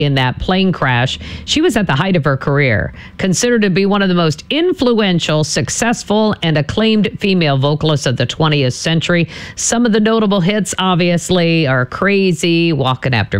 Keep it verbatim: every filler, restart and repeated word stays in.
in that plane crash. She was at the height of her career, considered to be one of the most influential, successful, and acclaimed female vocalists of the twentieth century. Some of the notable hits, obviously, are Crazy, Walking After